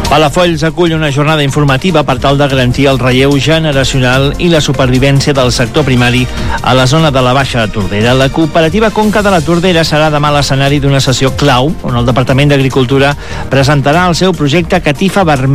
Palafolls acull una jornada informativa per tal de garantir el relleu generacional i la supervivència del sector primari a la zona de la Baixa Tordera. La cooperativa Conca de la Tordera serà demà l'escenari d'una sessió clau on el Departament d'Agricultura presentarà el seu projecte Catifa Vermella